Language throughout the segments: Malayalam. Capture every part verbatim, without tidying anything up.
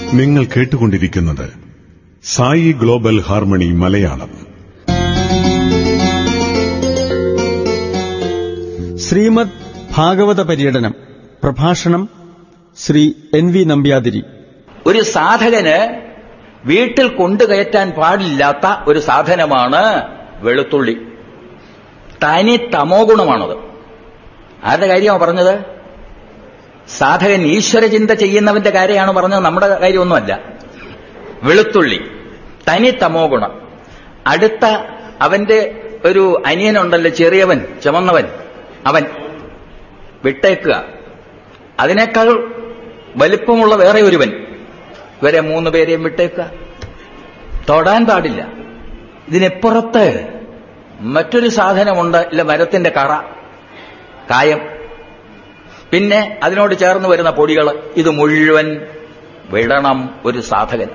നിങ്ങൾ കേട്ടുകൊണ്ടിരിക്കുന്നത് സായി ഗ്ലോബൽ ഹാർമണി മലയാളം. ശ്രീമദ് ഭാഗവത പര്യടനം പ്രഭാഷണം ശ്രീ എൻ വി നമ്പ്യാതിരി. ഒരു സാധകന് വീട്ടിൽ കൊണ്ടുകയറ്റാൻ പാടില്ലാത്ത ഒരു സാധനമാണ് വെളുത്തുള്ളി. തനി തമോ ഗുണമാണത്. ആരുടെ കാര്യമാണ് പറഞ്ഞത്? സാധകൻ ഈശ്വരചിന്ത ചെയ്യുന്നവന്റെ കാര്യമാണ് പറഞ്ഞത്, നമ്മുടെ കാര്യമൊന്നുമല്ല. വെളുത്തുള്ളി തനി തമോ ഗുണം. അടുത്ത അവന്റെ ഒരു അനിയനുണ്ടല്ലോ, ചെറിയവൻ, ചുമന്നവൻ, അവൻ വിട്ടേക്കുക. അതിനേക്കാൾ വലിപ്പമുള്ള വേറെ ഒരുവൻ, ഇവരെ മൂന്ന് പേരെയും വിട്ടേക്കുക. തൊടാൻ പാടില്ല. ഇതിനെപ്പുറത്ത് മറ്റൊരു സാധനമുണ്ട്, ഇല്ല മരത്തിന്റെ കറ, കായം, പിന്നെ അതിനോട് ചേർന്ന് വരുന്ന പൊടികൾ, ഇത് മുഴുവൻ വിടണം ഒരു സാധകൻ.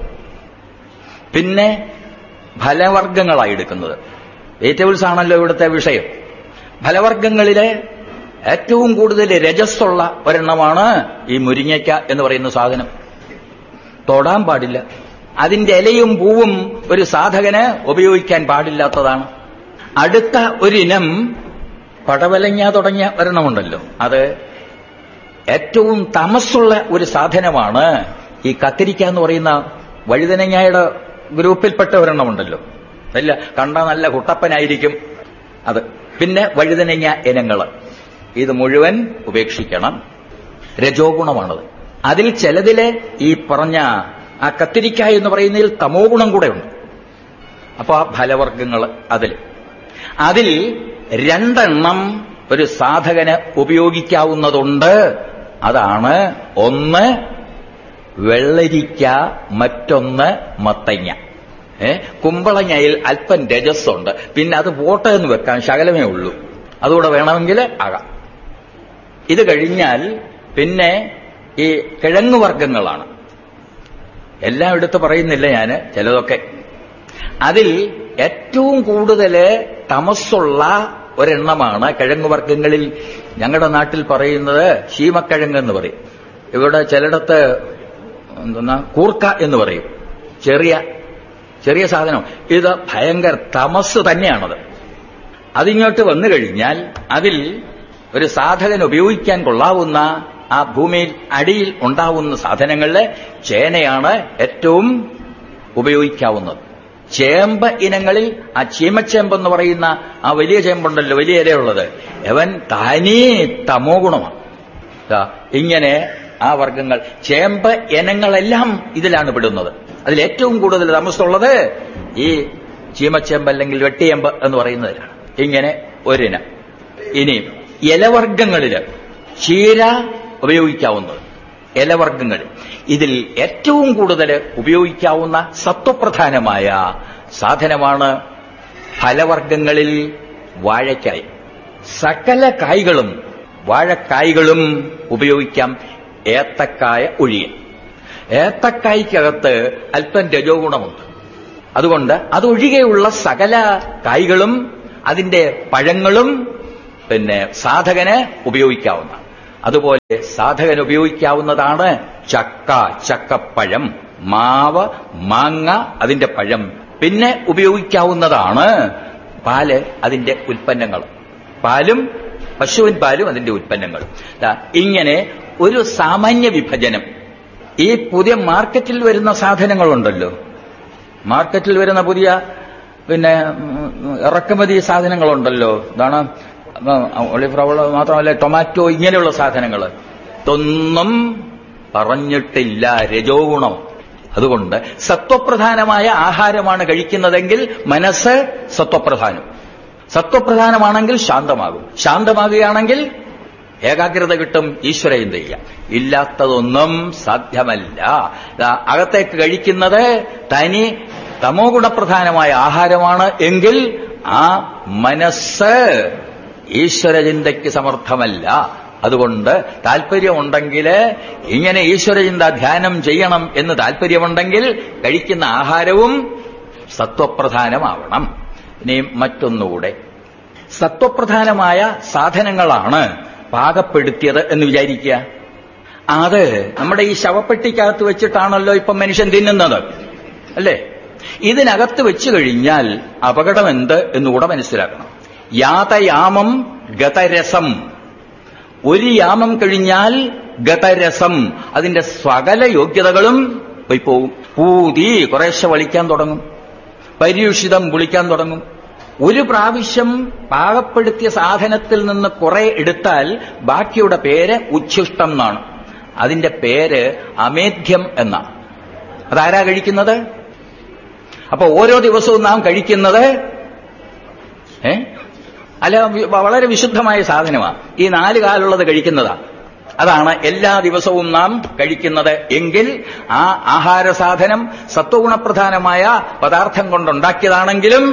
പിന്നെ ഫലവർഗ്ഗങ്ങളായി എടുക്കുന്നത്. വെജിറ്റബിൾസ് ആണല്ലോ ഇവിടുത്തെ വിഷയം. ഫലവർഗ്ഗങ്ങളിലെ ഏറ്റവും കൂടുതൽ രജസ്സുള്ള ഒരെണ്ണമാണ് ഈ മുരിങ്ങയ്ക്ക എന്ന് പറയുന്ന സാധനം. തൊടാൻ പാടില്ല. അതിന്റെ ഇലയും പൂവും ഒരു സാധകന് ഉപയോഗിക്കാൻ പാടില്ലാത്തതാണ്. അടുത്ത ഒരിനം പടവലങ്ങ തുടങ്ങിയ ഒരെണ്ണമുണ്ടല്ലോ, അത് ഏറ്റവും തമസ്സുള്ള ഒരു സാധനമാണ്. ഈ കത്തിരിക്ക എന്ന് പറയുന്ന വഴുതനങ്ങയുടെ ഗ്രൂപ്പിൽപ്പെട്ട ഒരെണ്ണമുണ്ടല്ലോ, നല്ല കണ്ട നല്ല കുട്ടപ്പനായിരിക്കും അത്. പിന്നെ വഴുതനങ്ങ ഇനങ്ങള്, ഇത് മുഴുവൻ ഉപേക്ഷിക്കണം. രജോ ഗുണമാണത്. അതിൽ ചിലതിലെ ഈ പറഞ്ഞ ആ കത്തിരിക്ക എന്ന് പറയുന്നതിൽ തമോ ഗുണം കൂടെ ഉണ്ട്. അപ്പൊ ആ ഫലവർഗ്ഗങ്ങൾ അതിൽ അതിൽ രണ്ടെണ്ണം ഒരു സാധകന് ഉപയോഗിക്കാവുന്നതുണ്ട്. അതാണ് ഒന്ന് വെള്ളരിക്ക, മറ്റൊന്ന് മത്തങ്ങ. ഏ കുമ്പളങ്ങയിൽ അല്പം രജസ്സുണ്ട്, പിന്നെ അത് പോട്ടെ എന്ന് വെക്കാൻ ശകലമേ ഉള്ളൂ, അതുകൂടെ വേണമെങ്കിൽ ആകാം. ഇത് കഴിഞ്ഞാൽ പിന്നെ ഈ കിഴങ്ങുവർഗ്ഗങ്ങളാണ്. എല്ലാം എടുത്ത് പറയുന്നില്ല ഞാൻ, ചിലതൊക്കെ. അതിൽ ഏറ്റവും കൂടുതൽ തമസ്സുള്ള ഒരെണ്ണമാണ് കിഴങ്ങുവർഗ്ഗങ്ങളിൽ. ഞങ്ങളുടെ നാട്ടിൽ പറയുന്നത് ശീമക്കിഴങ്ങ് എന്ന് പറയും, ഇവിടെ ചിലയിടത്ത് എന്തെന്നാ കൂർക്ക എന്ന് പറയും. ചെറിയ ചെറിയ സാധനം. ഇത് ഭയങ്കര തമസ് തന്നെയാണത്. അതിങ്ങോട്ട് വന്നു കഴിഞ്ഞാൽ അതിൽ ഒരു സാധകൻ ഉപയോഗിക്കാൻ കൊള്ളാവുന്ന ആ ഭൂമിയിൽ അടിയിൽ ഉണ്ടാവുന്ന സാധനങ്ങളിലെ ചേനയാണ് ഏറ്റവും ഉപയോഗിക്കാവുന്നത്. ചേമ്പ് ഇനങ്ങളിൽ ആ ചീമച്ചേമ്പെന്ന് പറയുന്ന ആ വലിയ ചേമ്പുണ്ടല്ലോ, വലിയ ഇലയുള്ളത്, അവൻ തനി തമോ ഗുണമാണ്. ഇങ്ങനെ ആ വർഗ്ഗങ്ങൾ, ചേമ്പ് ഇനങ്ങളെല്ലാം ഇതിലാണ് പെടുന്നത്. അതിലേറ്റവും കൂടുതൽ തമസ്സുള്ളത് ഈ ചീമച്ചേമ്പ് അല്ലെങ്കിൽ വെട്ടിയേമ്പ് എന്ന് പറയുന്നതിലാണ്. ഇങ്ങനെ ഒരിനം. ഇനി ഇലവർഗ്ഗങ്ങളില് ചീര ഉപയോഗിക്കാവുന്നത്. ഇലവർഗ്ഗങ്ങളിൽ ഇതിൽ ഏറ്റവും കൂടുതൽ ഉപയോഗിക്കാവുന്ന സത്വപ്രധാനമായ സാധനമാണ് ഫലവർഗ്ഗങ്ങളിൽ വാഴക്കായ. സകല കായ്കളും വാഴക്കായ്കളും ഉപയോഗിക്കാം, ഏത്തക്കായ ഒഴികെ. ഏത്തക്കായ്ക്കകത്ത് അല്പം രജോ ഗുണമുണ്ട്. അതുകൊണ്ട് അതൊഴികെയുള്ള സകല കായ്കളും അതിന്റെ പഴങ്ങളും പിന്നെ സാധകന് ഉപയോഗിക്കാവുന്ന. അതുപോലെ സാധകന് ഉപയോഗിക്കാവുന്നതാണ് ചക്ക, ചക്കപ്പഴം, മാവ്, മാങ്ങ, അതിന്റെ പഴം. പിന്നെ ഉപയോഗിക്കാവുന്നതാണ് പാല്, അതിന്റെ ഉൽപ്പന്നങ്ങൾ. പാലും പശുവിൻ പാലും അതിന്റെ ഉൽപ്പന്നങ്ങളും. ഇങ്ങനെ ഒരു സാമാന്യ വിഭജനം. ഈ പുതിയ മാർക്കറ്റിൽ വരുന്ന സാധനങ്ങളുണ്ടല്ലോ, മാർക്കറ്റിൽ വരുന്ന പുതിയ പിന്നെ ഇറക്കുമതി സാധനങ്ങളുണ്ടല്ലോ, ഇതാണ് ഒളിഫ്ലവർ മാത്രമല്ല ടൊമാറ്റോ, ഇങ്ങനെയുള്ള സാധനങ്ങൾ ഇതൊന്നും പറഞ്ഞിട്ടില്ല, രജോ ഗുണം. അതുകൊണ്ട് സത്വപ്രധാനമായ ആഹാരമാണ് കഴിക്കുന്നതെങ്കിൽ മനസ്സ് സത്വപ്രധാനം. സത്വപ്രധാനമാണെങ്കിൽ ശാന്തമാകും. ശാന്തമാകുകയാണെങ്കിൽ ഏകാഗ്രത കിട്ടും, ഈശ്വരചിന്ത ചെയ്യാം. ഇല്ലാത്തതൊന്നും സാധ്യമല്ല. അകത്തേക്ക് കഴിക്കുന്നത് തനി തമോ ഗുണപ്രധാനമായ ആഹാരമാണ് എങ്കിൽ ആ മനസ്സ് ഈശ്വരചിന്തയ്ക്ക് സമർത്ഥമല്ല. അതുകൊണ്ട് താല്പര്യമുണ്ടെങ്കിൽ, ഇങ്ങനെ ഈശ്വരചിന്ത ധ്യാനം ചെയ്യണം എന്ന് താല്പര്യമുണ്ടെങ്കിൽ കഴിക്കുന്ന ആഹാരവും സത്വപ്രധാനമാവണം. ഇനി മറ്റൊന്നുകൂടെ, സത്വപ്രധാനമായ സാധനങ്ങളാണ് പാകപ്പെടുത്തിയത് എന്ന് വിചാരിക്കുക. അത് നമ്മുടെ ഈ ശവപ്പെട്ടിക്കകത്ത് വെച്ചിട്ടാണല്ലോ ഇപ്പം മനുഷ്യൻ തിന്നുന്നത്, അല്ലേ? ഇതിനകത്ത് വെച്ചു കഴിഞ്ഞാൽ അപകടം എന്ത് എന്നുകൂടെ മനസ്സിലാക്കണം. യാതയാമം ഗതരസം, ഒരു യാമം കഴിഞ്ഞാൽ ഗതരസം, അതിന്റെ സകല യോഗ്യതകളും പോയി പോകും. പൂതി കുറേശ്ശെ വളിക്കാൻ തുടങ്ങും, പര്യൂഷിതം വിളിക്കാൻ തുടങ്ങും. ഒരു പ്രാവശ്യം പാകപ്പെടുത്തിയ സാധനത്തിൽ നിന്ന് കുറെ എടുത്താൽ ബാക്കിയുടെ പേര് ഉച്ഛിഷ്ടം എന്നാണ്. അതിന്റെ പേര് അമേധ്യം എന്നാണ്. അതാരാ കഴിക്കുന്നത്? അപ്പൊ ഓരോ ദിവസവും നാം കഴിക്കുന്നത് ഏ അല്ല വളരെ വിശുദ്ധമായ സാധനമാണ്. ഈ നാല് കാലുള്ളത് കഴിക്കുന്നതാ. അതാണ് എല്ലാ ദിവസവും നാം കഴിക്കുന്നത് എങ്കിൽ ആ ആഹാര സാധനം സത്വഗുണപ്രധാനമായ പദാർത്ഥം കൊണ്ടുണ്ടാക്കിയതാണെങ്കിലും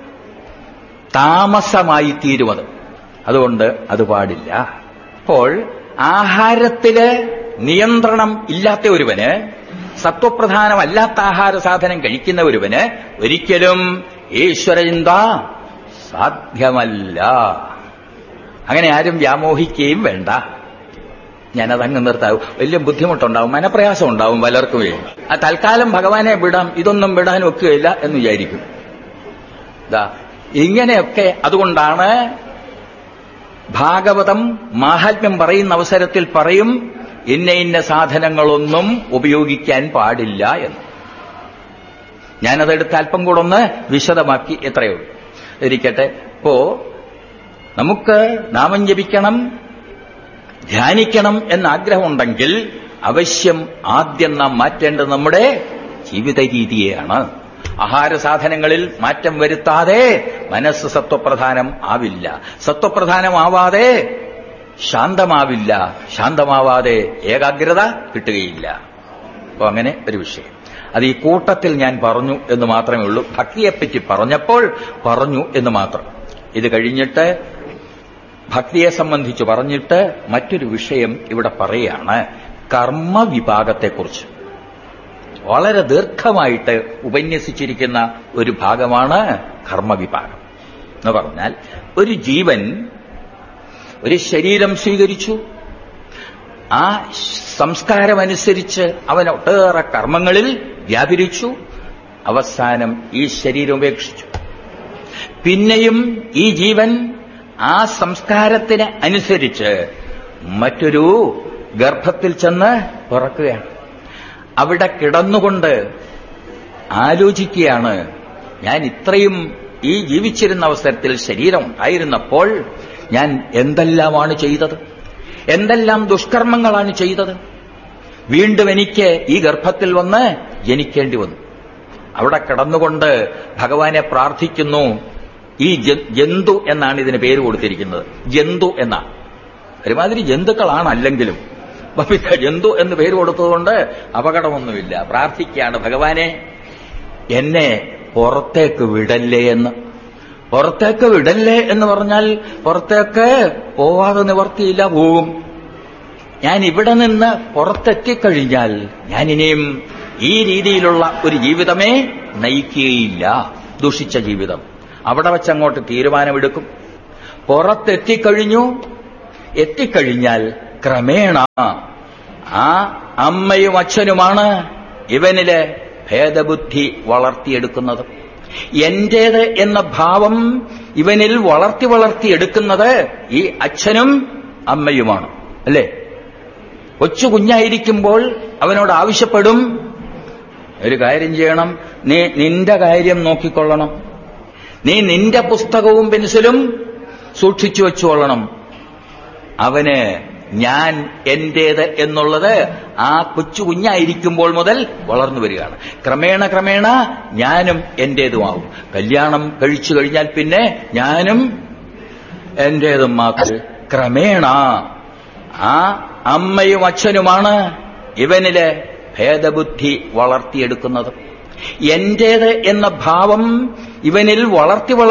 താമസമായി തീരുമത്. അതുകൊണ്ട് അത് പാടില്ല. അപ്പോൾ ആഹാരത്തില് നിയന്ത്രണം ഇല്ലാത്ത ഒരുവന്, സത്വപ്രധാനമല്ലാത്ത ആഹാര സാധനം കഴിക്കുന്ന ഒരുവന് ഒരിക്കലും ഈശ്വരചിന്ത സാധ്യമല്ല. അങ്ങനെ ആരും വ്യാമോഹിക്കുകയും വേണ്ട. ഞാനതങ്ങ് നിർത്താവും. വലിയ ബുദ്ധിമുട്ടുണ്ടാവും, മനപ്രയാസം ഉണ്ടാവും പലർക്കും. ആ തൽക്കാലം ഭഗവാനെ വിടാം, ഇതൊന്നും വിടാൻ ഒക്കുകയില്ല എന്ന് വിചാരിക്കും. ഇതാ ഇങ്ങനെയൊക്കെ. അതുകൊണ്ടാണ് ഭാഗവതം മാഹാത്മ്യം പറയുന്ന അവസരത്തിൽ പറയും ഇന്ന ഇന്ന സാധനങ്ങളൊന്നും ഉപയോഗിക്കാൻ പാടില്ല എന്ന്. ഞാനതെടുത്ത് അല്പം കൂടെ ഒന്ന് വിശദമാക്കി എത്രയേ ഉള്ളൂ. ഇരിക്കട്ടെ. ഇപ്പോ നമുക്ക് നാമം ജപിക്കണം, ധ്യാനിക്കണം എന്ന ആഗ്രഹമുണ്ടെങ്കിൽ അവശ്യം ആദ്യം നാം മാറ്റേണ്ടത് നമ്മുടെ ജീവിത രീതിയെയാണ്. ആഹാര സാധനങ്ങളിൽ മാറ്റം വരുത്താതെ മനസ്സ് സത്വപ്രധാനം ആവില്ല. സത്വപ്രധാനമാവാതെ ശാന്തമാവില്ല. ശാന്തമാവാതെ ഏകാഗ്രത കിട്ടുകയില്ല. അപ്പൊ അങ്ങനെ ഒരു വിഷയം. അത് ഈ കൂട്ടത്തിൽ ഞാൻ പറഞ്ഞു എന്ന് മാത്രമേ ഉള്ളൂ. ഭക്തിയെപ്പറ്റി പറഞ്ഞപ്പോൾ പറഞ്ഞു എന്ന് മാത്രം. ഇത് കഴിഞ്ഞിട്ട് ഭക്തിയെ സംബന്ധിച്ച് പറഞ്ഞിട്ട് മറ്റൊരു വിഷയം ഇവിടെ പറയുകയാണ്, കർമ്മവിഭാഗത്തെക്കുറിച്ച്. വളരെ ദീർഘമായിട്ട് ഉപന്യസിച്ചിരിക്കുന്ന ഒരു ഭാഗമാണ് കർമ്മവിഭാഗം എന്ന് പറഞ്ഞാൽ, ഒരു ജീവൻ ഒരു ശരീരം സ്വീകരിച്ചു, ആ സംസ്കാരമനുസരിച്ച് അവൻ ഒട്ടേറെ കർമ്മങ്ങളിൽ വ്യാപരിച്ചു, അവസാനം ഈ ശരീരം ഉപേക്ഷിച്ചു. പിന്നെയും ഈ ജീവൻ ആ സംസ്കാരത്തിന് അനുസരിച്ച് മറ്റൊരു ഗർഭത്തിൽ ചെന്ന് പിറക്കുകയാണ്. അവിടെ കിടന്നുകൊണ്ട് ആലോചിക്കുകയാണ്, ഞാൻ ഇത്രയും ഈ ജീവിച്ചിരുന്ന അവസരത്തിൽ ശരീരം ഉണ്ടായിരുന്നപ്പോൾ ഞാൻ എന്തെല്ലാമാണ് ചെയ്തത്, എന്തെല്ലാം ദുഷ്കർമ്മങ്ങളാണ് ചെയ്തത്. വീണ്ടും എനിക്ക് ഈ ഗർഭത്തിൽ വന്ന് ജനിക്കേണ്ടി വന്നു. അവിടെ കിടന്നുകൊണ്ട് ഭഗവാനെ പ്രാർത്ഥിക്കുന്നു. ഈ ജന്തു എന്നാണ് ഇതിന് പേര് കൊടുത്തിരിക്കുന്നത്. ജന്തു എന്നാണ്. ഒരുമാതിരി ജന്തുക്കളാണ് അല്ലെങ്കിലും ജന്തു എന്ന് പേര് കൊടുത്തതുകൊണ്ട് അപകടമൊന്നുമില്ല. പ്രാർത്ഥിക്കുകയാണ്, ഭഗവാനെ എന്നെ പുറത്തേക്ക് വിടല്ലേ എന്ന്. പുറത്തേക്ക് വിടല്ലേ എന്ന് പറഞ്ഞാൽ പുറത്തേക്ക് പോവാതെ നിവർത്തിയില്ല, പോവും. ഞാൻ ഇവിടെ നിന്ന് പുറത്തെത്തിക്കഴിഞ്ഞാൽ ഞാനിനിയും ഈ രീതിയിലുള്ള ഒരു ജീവിതമേ നയിക്കുകയില്ല, ദുഷിച്ച ജീവിതം. അവിടെ വച്ചങ്ങോട്ട് തീരുമാനമെടുക്കും. പുറത്തെത്തിക്കഴിഞ്ഞു. എത്തിക്കഴിഞ്ഞാൽ ക്രമേണ ആ അമ്മയും അച്ഛനുമാണ് ഇവനിലെ ഭേദബുദ്ധി വളർത്തിയെടുക്കുന്നത്. എന്റേത് എന്ന ഭാവം ഇവനിൽ വളർത്തി വളർത്തിയെടുക്കുന്നത് ഈ അച്ഛനും അമ്മയുമാണ്, അല്ലേ? കൊച്ചു കുഞ്ഞായിരിക്കുമ്പോൾ അവനോട് ആവശ്യപ്പെടും, ഒരു കാര്യം ചെയ്യണം, നീ നിന്റെ കാര്യം നോക്കിക്കൊള്ളണം, നീ നിന്റെ പുസ്തകവും പെൻസിലും സൂക്ഷിച്ചു വെച്ചുകൊള്ളണം. അവന് ഞാൻ എന്റേത് എന്നുള്ളത് ആ കൊച്ചു കുഞ്ഞായിരിക്കുമ്പോൾ മുതൽ വളർന്നു വരികയാണ്. ക്രമേണ ക്രമേണ ഞാനും എന്റേതുമാവും. കല്യാണം കഴിച്ചു കഴിഞ്ഞാൽ പിന്നെ ഞാനും എന്റേതും മാത്രം. ക്രമേണ ആ അമ്മയും അച്ഛനുമാണ് ഇവനിലെ ഭേദബുദ്ധി വളർത്തിയെടുക്കുന്നത്. എന്റേത് എന്ന ഭാവം ഇവനിൽ വളർത്തി